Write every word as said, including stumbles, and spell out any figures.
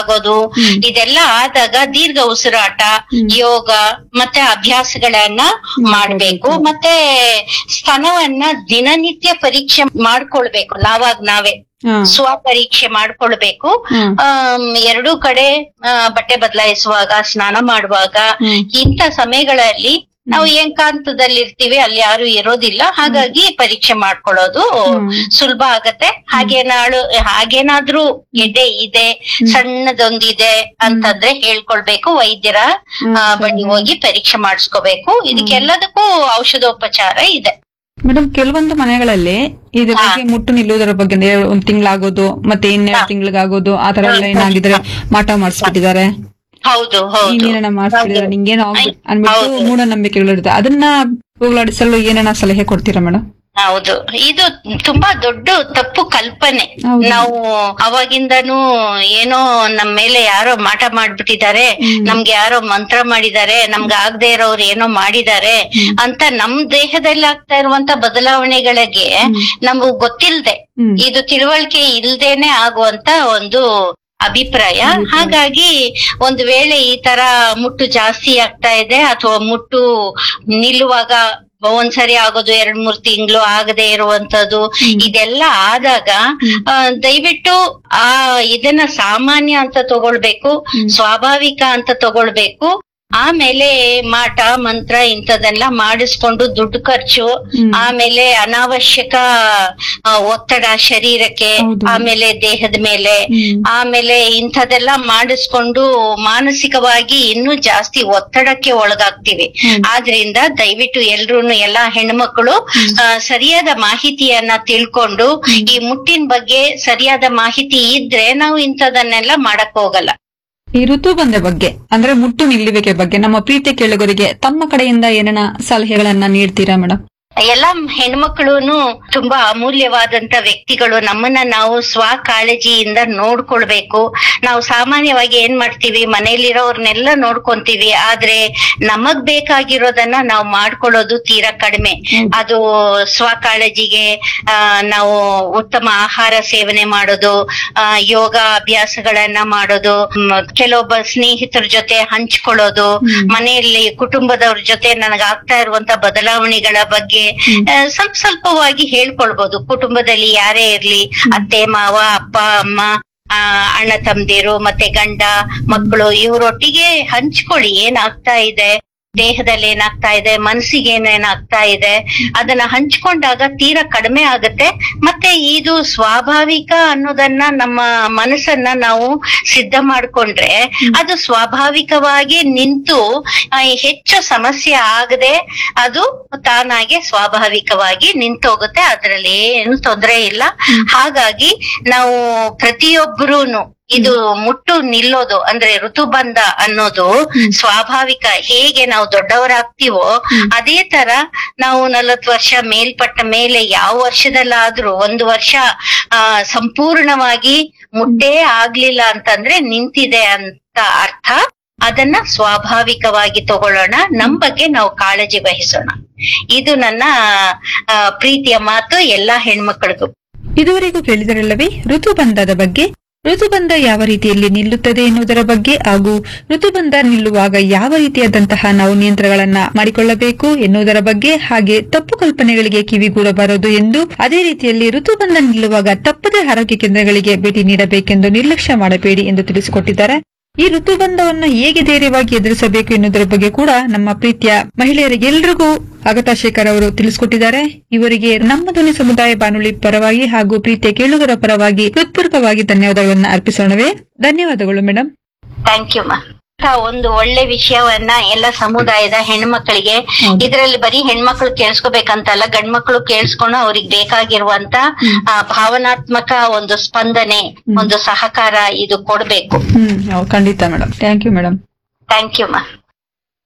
ಆಗೋದು ಇದೆಲ್ಲ ಆದಾಗ ದೀರ್ಘ ಉಸಿರಾಟ, ಯೋಗ ಮತ್ತೆ ಅಭ್ಯಾಸಗಳನ್ನ ಮಾಡ್ಬೇಕು. ಮತ್ತೆ ಸ್ತನವನ್ನ ದಿನನಿತ್ಯ ಪರೀಕ್ಷೆ ಮಾಡ್ಕೊಳ್ಬೇಕು, ನಾವಾಗ ನಾವೇ ಸ್ವ ಪರೀಕ್ಷೆ ಮಾಡ್ಕೊಳ್ಬೇಕು. ಎರಡೂ ಕಡೆ ಬಟ್ಟೆ ಬದಲಾಯಿಸುವಾಗ, ಸ್ನಾನ ಮಾಡುವಾಗ, ಇಂಥ ಸಮಯಗಳಲ್ಲಿ ನಾವು ಏಕಾಂತದಲ್ಲಿ ಇರ್ತೀವಿ, ಅಲ್ಲಿ ಯಾರು ಇರೋದಿಲ್ಲ, ಹಾಗಾಗಿ ಪರೀಕ್ಷೆ ಮಾಡ್ಕೊಳ್ಳೋದು ಸುಲಭ ಆಗತ್ತೆ. ಹಾಗೇನಾಳು ಹಾಗೇನಾದ್ರೂ ಎದೆ ಇದೆ, ಸಣ್ಣದೊಂದಿದೆ ಅಂತಂದ್ರೆ ಹೇಳ್ಕೊಳ್ಬೇಕು, ವೈದ್ಯರ ಬಳಿ ಹೋಗಿ ಪರೀಕ್ಷೆ ಮಾಡಿಸ್ಕೋಬೇಕು. ಇದಕ್ಕೆಲ್ಲದಕ್ಕೂ ಔಷಧೋಪಚಾರ ಇದೆ ಮೇಡಮ್. ಕೆಲವೊಂದು ಮನೆಗಳಲ್ಲಿ ಇದ್ರ ಬಗ್ಗೆ ಮುಟ್ಟು ನಿಲ್ಲುವುದರ ಬಗ್ಗೆ ಒಂದ್ ತಿಂಗಳಾಗೋದು ಮತ್ತೆ ಇನ್ನೆರಡು ತಿಂಗಳಿಗಾಗೋದು ಆ ತರ ಎಲ್ಲ ಏನಾಗಿದ್ರೆ ಮಾಟ ಮಾಡಿಸ್ಬಿಟ್ಟಿದ್ದಾರೆ, ಹೌದು ಹೌದು ಇನ್ನೇನ ಮಾಡಿಸ್ಬಿಟ್ಟಿದ್ದಾರೆ, ನಿಂಗೇನೋ ಅನ್ಬಿಟ್ಟು ಮೂಢನಂಬಿಕೆಗಳು ಇರುತ್ತೆ. ಅದನ್ನ ಹೋಗ್ಲಾಡಿಸಲು ಏನೇನ ಸಲಹೆ ಕೊಡ್ತೀರಾ ಮೇಡಮ್? ಹೌದು, ಇದು ತುಂಬಾ ದೊಡ್ಡ ತಪ್ಪು ಕಲ್ಪನೆ. ನಾವು ಅವಾಗಿಂದನೂ ಏನೋ ನಮ್ ಮೇಲೆ ಯಾರೋ ಮಾಟ ಮಾಡ್ಬಿಟ್ಟಿದ್ದಾರೆ, ನಮ್ಗೆ ಯಾರೋ ಮಂತ್ರ ಮಾಡಿದ್ದಾರೆ, ನಮ್ಗೆ ಆಗದೆ ಇರೋರು ಏನೋ ಮಾಡಿದ್ದಾರೆ ಅಂತ ನಮ್ ದೇಹದಲ್ಲಿ ಆಗ್ತಾ ಇರುವಂತ ಬದಲಾವಣೆಗಳಿಗೆ ನಮ್ಗೆ ಗೊತ್ತಿಲ್ದೆ, ಇದು ತಿಳುವಳಿಕೆ ಇಲ್ದೇನೆ ಆಗುವಂತ ಒಂದು ಅಭಿಪ್ರಾಯ. ಹಾಗಾಗಿ ಒಂದು ವೇಳೆ ಈ ತರ ಮುಟ್ಟು ಜಾಸ್ತಿ ಆಗ್ತಾ ಇದೆ ಅಥವಾ ಮುಟ್ಟು ನಿಲ್ಲುವಾಗ ಒಂದ್ಸರಿ ಆಗೋದು, ಎರಡ್ ಮೂರ್ ತಿಂಗಳು ಆಗದೆ ಇರುವಂತದ್ದು, ಇದೆಲ್ಲ ಆದಾಗ ದಯವಿಟ್ಟು ಆ ಇದನ್ನ ಸಾಮಾನ್ಯ ಅಂತ ತಗೊಳ್ಬೇಕು, ಸ್ವಾಭಾವಿಕ ಅಂತ ತಗೊಳ್ಬೇಕು. ಆಮೇಲೆ ಮಾಟ ಮಂತ್ರ ಇಂಥದೆಲ್ಲ ಮಾಡಿಸ್ಕೊಂಡು ದುಡ್ಡು ಖರ್ಚು, ಆಮೇಲೆ ಅನಾವಶ್ಯಕ ಒತ್ತಡ ಶರೀರಕ್ಕೆ, ಆಮೇಲೆ ದೇಹದ ಮೇಲೆ, ಆಮೇಲೆ ಇಂಥದೆಲ್ಲ ಮಾಡಿಸ್ಕೊಂಡು ಮಾನಸಿಕವಾಗಿ ಇನ್ನೂ ಜಾಸ್ತಿ ಒತ್ತಡಕ್ಕೆ ಒಳಗಾಗ್ತಿವಿ. ಆದ್ರಿಂದ ದಯವಿಟ್ಟು ಎಲ್ರೂನು, ಎಲ್ಲಾ ಹೆಣ್ಮಕ್ಳು ಸರಿಯಾದ ಮಾಹಿತಿಯನ್ನ ತಿಳ್ಕೊಂಡು, ಈ ಮುಟ್ಟಿನ ಬಗ್ಗೆ ಸರಿಯಾದ ಮಾಹಿತಿ ಇದ್ರೆ ನಾವು ಇಂಥದನ್ನೆಲ್ಲ ಮಾಡಕ್ ಹೋಗಲ್ಲ. ಈ ಋತುಬಂಧ ಬಗ್ಗೆ ಅಂದ್ರೆ ಮುಟ್ಟು ನಿಲ್ಲುವಿಕೆ ಬಗ್ಗೆ ನಮ್ಮ ಪ್ರೀತಿ ಕೇಳುಗರಿಗೆ ತಮ್ಮ ಕಡೆಯಿಂದ ಏನೇನ ಸಲಹೆಗಳನ್ನ ನೀಡ್ತೀರಾ ಮೇಡಮ್? ಎಲ್ಲಾ ಹೆಣ್ಮಕ್ಳುನು ತುಂಬಾ ಅಮೂಲ್ಯವಾದಂತ ವ್ಯಕ್ತಿಗಳು. ನಮ್ಮನ್ನ ನಾವು ಸ್ವ ಕಾಳಜಿಯಿಂದ ನೋಡ್ಕೊಳ್ಬೇಕು. ನಾವು ಸಾಮಾನ್ಯವಾಗಿ ಏನ್ ಮಾಡ್ತೀವಿ, ಮನೇಲಿರೋರ್ನೆಲ್ಲ ನೋಡ್ಕೊಂತೀವಿ, ಆದ್ರೆ ನಮಗ್ ಬೇಕಾಗಿರೋದನ್ನ ನಾವು ಮಾಡ್ಕೊಳ್ಳೋದು ತೀರಾ ಕಡಿಮೆ. ಅದು ಸ್ವ ಕಾಳಜಿಗೆ ಆ ನಾವು ಉತ್ತಮ ಆಹಾರ ಸೇವನೆ ಮಾಡೋದು, ಆ ಯೋಗ ಅಭ್ಯಾಸಗಳನ್ನ ಮಾಡೋದು, ಕೆಲವೊಬ್ಬ ಸ್ನೇಹಿತರ ಜೊತೆ ಹಂಚ್ಕೊಳ್ಳೋದು, ಮನೆಯಲ್ಲಿ ಕುಟುಂಬದವ್ರ ಜೊತೆ ನನಗಾಗ್ತಾ ಇರುವಂತ ಬದಲಾವಣೆಗಳ ಬಗ್ಗೆ ಸ್ವಲ್ಪ ಸ್ವಲ್ಪವಾಗಿ ಹೇಳ್ಕೊಳ್ಬಹುದು. ಕುಟುಂಬದಲ್ಲಿ ಯಾರೇ ಇರ್ಲಿ, ಅತ್ತೆ ಮಾವ, ಅಪ್ಪ ಅಮ್ಮ, ಆ ಅಣ್ಣ ತಮ್ಮದಿರು ಮತ್ತೆ ಗಂಡ ಮಕ್ಕಳು, ಇವರೊಟ್ಟಿಗೆ ಹಂಚ್ಕೊಳ್ಳಿ ಏನಾಗ್ತಾ ಇದೆ, ದೇಹದಲ್ಲಿ ಏನಾಗ್ತಾ ಇದೆ, ಮನಸ್ಸಿಗೆ ಏನೇನಾಗ್ತಾ ಇದೆ, ಅದನ್ನ ಹಂಚ್ಕೊಂಡಾಗ ತೀರಾ ಕಡಿಮೆ ಆಗುತ್ತೆ. ಮತ್ತೆ ಇದು ಸ್ವಾಭಾವಿಕ ಅನ್ನೋದನ್ನ ನಮ್ಮ ಮನಸ್ಸನ್ನ ನಾವು ಸಿದ್ಧ ಮಾಡ್ಕೊಂಡ್ರೆ ಅದು ಸ್ವಾಭಾವಿಕವಾಗಿ ನಿಂತು ಹೆಚ್ಚು ಸಮಸ್ಯೆ ಆಗದೆ ಅದು ತಾನಾಗೆ ಸ್ವಾಭಾವಿಕವಾಗಿ ನಿಂತೋಗುತ್ತೆ. ಅದ್ರಲ್ಲಿ ಏನು ತೊಂದರೆ ಇಲ್ಲ. ಹಾಗಾಗಿ ನಾವು ಪ್ರತಿಯೊಬ್ಬರೂನು ಇದು ಮುಟ್ಟು ನಿಲ್ಲೋದು ಅಂದ್ರೆ ಋತುಬಂಧ ಅನ್ನೋದು ಸ್ವಾಭಾವಿಕ. ಹೇಗೆ ನಾವು ದೊಡ್ಡವರಾಗ್ತೀವೋ ಅದೇ ತರ ನಾವು ನಲವತ್ತು ವರ್ಷ ಮೇಲ್ಪಟ್ಟ ಮೇಲೆ ಯಾವ ವರ್ಷದಲ್ಲಾದ್ರೂ ಒಂದು ವರ್ಷ ಆ ಸಂಪೂರ್ಣವಾಗಿ ಮುಟ್ಟೇ ಆಗ್ಲಿಲ್ಲ ಅಂತಂದ್ರೆ ನಿಂತಿದೆ ಅಂತ ಅರ್ಥ. ಅದನ್ನ ಸ್ವಾಭಾವಿಕವಾಗಿ ತಗೊಳ್ಳೋಣ, ನಮ್ ಬಗ್ಗೆ ನಾವು ಕಾಳಜಿ ವಹಿಸೋಣ. ಇದು ನನ್ನ ಪ್ರೀತಿಯ ಮಾತು ಎಲ್ಲಾ ಹೆಣ್ಮಕ್ಳಿಗೂ. ಇದುವರೆಗೂ ಕೇಳಿದರಲ್ಲವೇ ಋತುಬಂಧದ ಬಗ್ಗೆ. ಋತುಬಂಧ ಯಾವ ರೀತಿಯಲ್ಲಿ ನಿಲ್ಲುತ್ತದೆ ಎನ್ನುವುದರ ಬಗ್ಗೆ ಹಾಗೂ ಋತುಬಂಧ ನಿಲ್ಲುವಾಗ ಯಾವ ರೀತಿಯಾದಂತಹ ನಾವು ನಿಯಂತ್ರಣಗಳನ್ನ ಮಾಡಿಕೊಳ್ಳಬೇಕು ಎನ್ನುವುದರ ಬಗ್ಗೆ, ಹಾಗೆ ತಪ್ಪು ಕಲ್ಪನೆಗಳಿಗೆ ಕಿವಿಗೂಡಬಾರದು ಎಂದು, ಅದೇ ರೀತಿಯಲ್ಲಿ ಋತುಬಂಧ ನಿಲ್ಲುವಾಗ ತಪ್ಪದೇ ಆರೋಗ್ಯ ಕೇಂದ್ರಗಳಿಗೆ ಭೇಟಿ ನೀಡಬೇಕೆಂದು ನಿರ್ಲಕ್ಷ್ಯ ಮಾಡಬೇಡಿ ಎಂದು ತಿಳಿಸಿಕೊಟ್ಟಿದ್ದಾರೆ. ಈ ಋತುಬಂಧವನ್ನು ಹೇಗೆ ಧೈರ್ಯವಾಗಿ ಎದುರಿಸಬೇಕು ಎನ್ನುವುದರ ಬಗ್ಗೆ ಕೂಡ ನಮ್ಮ ಪ್ರೀತಿಯ ಮಹಿಳೆಯರಿಗೆಲ್ಲರಿಗೂ ಅಗತಾ ಶೇಖರ್ ಅವರು ತಿಳಿಸಿಕೊಟ್ಟಿದ್ದಾರೆ. ಇವರಿಗೆ ನಮ್ಮ ಧ್ವನಿ ಸಮುದಾಯ ಬಾನುಲಿ ಪರವಾಗಿ ಹಾಗೂ ಪ್ರೀತಿಯ ಕೇಳುಗರ ಪರವಾಗಿ ಹೃತ್ಪೂರ್ವಕವಾಗಿ ಧನ್ಯವಾದಗಳನ್ನು ಅರ್ಪಿಸೋಣವೇ. ಧನ್ಯವಾದಗಳು ಮೇಡಮ್. ಥ್ಯಾಂಕ್ ಯು ಮಾ. ಒಂದು ಒಳ್ಳೆ ವಿಷಯವನ್ನ ಎಲ್ಲ ಸಮುದಾಯದ ಹೆಣ್ಮಕ್ಳಿಗೆ, ಇದ್ರಲ್ಲಿ ಬರೀ ಹೆಣ್ಮಕ್ಳು ಕೇಳಿಸ್ಕೋಬೇಕಂತಲ್ಲ, ಗಂಡ್ಮಕ್ಳು ಕೇಳಿಸ್ಕೊಂಡು ಅವ್ರಿಗೆ ಬೇಕಾಗಿರುವಂತ ಭಾವನಾತ್ಮಕ ಒಂದು ಸ್ಪಂದನೆ, ಒಂದು ಸಹಕಾರ ಇದು ಕೊಡ್ಬೇಕು. ಹ್ಮ್ ಖಂಡಿತ madam. Thank you madam. Thank you ಮಾ.